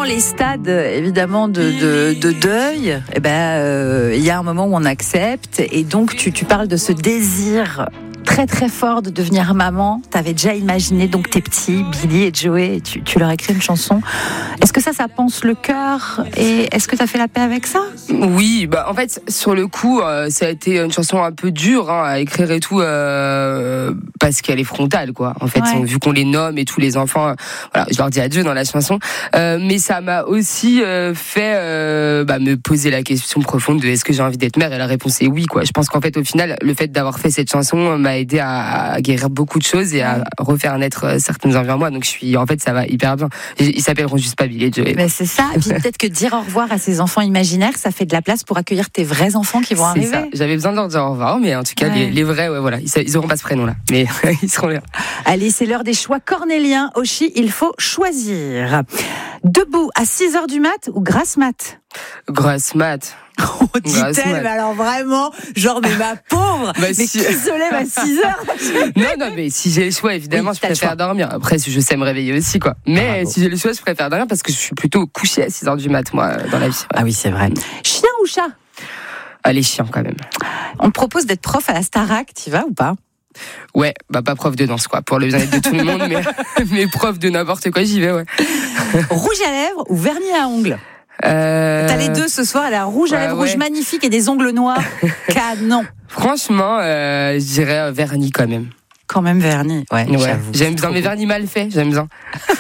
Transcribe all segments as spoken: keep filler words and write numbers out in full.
les stades, évidemment, de, de, de deuil, eh ben, euh, il y a un moment où on accepte, et donc tu, tu parles de ce désir très très fort de devenir maman. T'avais déjà imaginé donc tes petits, Billy et Joey, et tu, tu leur écris une chanson. Est-ce que ça, ça pense le cœur, et est-ce que t'as fait la paix avec ça? Oui, bah en fait sur le coup, euh, ça a été une chanson un peu dure hein, à écrire et tout, euh, parce qu'elle est frontale quoi. En fait, ouais. on, vu qu'on les nomme et tous les enfants, euh, voilà, je leur dis adieu dans la chanson. Euh, mais ça m'a aussi euh, fait euh, bah, me poser la question profonde de est-ce que j'ai envie d'être mère, et la réponse est oui quoi. Je pense qu'en fait au final, le fait d'avoir fait cette chanson m'a aidé à, à guérir beaucoup de choses et à refaire naître certaines envies en moi. Donc je suis, en fait, ça va hyper bien. Ils s'appelleront juste pas Billy et Joey. Mais c'est ça. Et puis peut-être que dire au revoir à ces enfants imaginaires, ça fait de la place pour accueillir tes vrais enfants qui vont c'est arriver. Ça. J'avais besoin de leur dire au revoir, mais en tout cas ouais. les, les vrais, ouais, voilà, ils, ils auront pas ce prénom là, mais ils seront là. Allez, c'est l'heure des choix cornéliens. Oshi, il faut choisir. Debout à six heures du mat ou grasse mat? Grasse mat. Oh, dit-elle, mais alors vraiment, genre, mais ma pauvre, bah, mais si... qui se lève à six heures? Non, non, mais si j'ai le choix, évidemment, oui, je préfère dormir. Après, je sais me réveiller aussi, quoi. Mais ah, si j'ai le choix, je préfère dormir parce que je suis plutôt couché à six heures du mat, moi, dans la vie. Ouais. Ah oui, c'est vrai. Chien ou chat? Ah, les chiens, quand même. On te propose d'être prof à la Starac, t'y vas ou pas? Ouais, bah pas prof de danse, quoi, pour le bien-être de tout le monde, mais, mais prof de n'importe quoi, j'y vais, ouais. Rouge à lèvres ou vernis à ongles? Euh... T'as les deux ce soir, elle a un rouge à lèvres ouais, ouais. rouge magnifique et des ongles noirs. Canon. Franchement, euh, je dirais vernis quand même. Quand même vernis, ouais. ouais. J'avoue, j'aime bien, mais vernis mal fait, j'aime bien.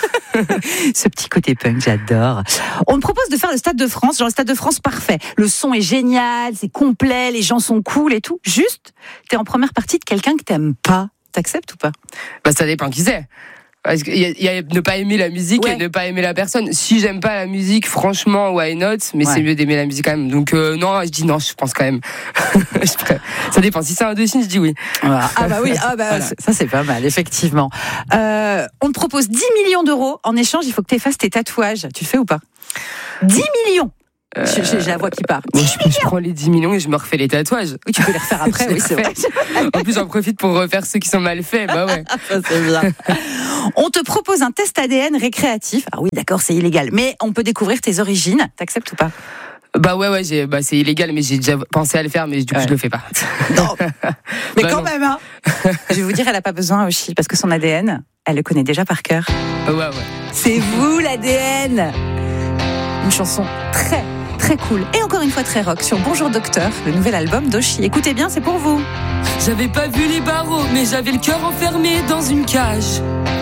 Ce petit côté punk, j'adore. On me propose de faire le Stade de France, genre le Stade de France parfait. Le son est génial, c'est complet, les gens sont cool et tout. Juste, t'es en première partie de quelqu'un que t'aimes pas. T'acceptes ou pas? Bah ça dépend qui c'est. Parce qu'il y a, il y a ne pas aimer la musique ouais. et ne pas aimer la personne. Si j'aime pas la musique, franchement, why not? Mais ouais. c'est mieux d'aimer la musique quand même. Donc euh, non, je dis non, je pense quand même. Ça dépend. Si c'est un Indochine, je dis oui. Voilà. Ah bah oui, ah bah voilà. Ça c'est pas mal, effectivement. Euh, on te propose dix millions d'euros. En échange, il faut que tu effaces tes tatouages. Tu le fais ou pas? dix millions. Euh... J'ai la voix qui part. Bon, je, je prends les dix millions et je me refais les tatouages. Oui, tu peux les refaire après, oui, c'est vrai. En plus, j'en profite pour refaire ceux qui sont mal faits. Bah ouais. Ça, c'est bien. On te propose un test A D N récréatif. Ah oui, d'accord, c'est illégal. Mais on peut découvrir tes origines. T'acceptes ou pas? Bah ouais, ouais, j'ai, bah c'est illégal, mais j'ai déjà pensé à le faire, mais du coup, ouais. je le fais pas. Non. Mais bah quand non. même, hein. Je vais vous dire, elle a pas besoin aussi, parce que son A D N, elle le connaît déjà par cœur. Ouais, ouais. C'est vous, l'A D N. Une chanson très, très cool. Et encore une fois, très rock sur Bonjour Docteur, le nouvel album d'Oshi. Écoutez bien, c'est pour vous. J'avais pas vu les barreaux, mais j'avais le cœur enfermé dans une cage.